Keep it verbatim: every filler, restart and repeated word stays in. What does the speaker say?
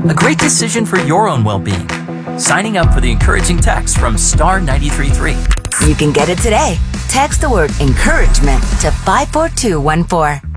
A great decision for your own well-being. Signing up for the encouraging text from star nine three three. You can get it today. Text the word encouragement to five four two one four.